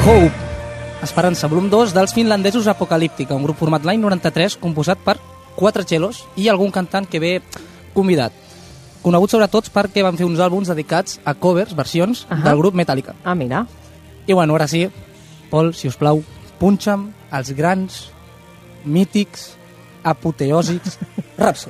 Hope, Esperança, volum 2 dels finlandesos Apocalíptica, un grup format l'any 93 composat per 4 cellos i algun cantant que ve convidat. Coneguts sobretot perquè van fer uns àlbums dedicats a covers, versions del grup Metallica. Ah, mira. I bueno, ara sí, Pol, si us plau, punxa'm els grans, mítics, apoteòsics Rhapsody.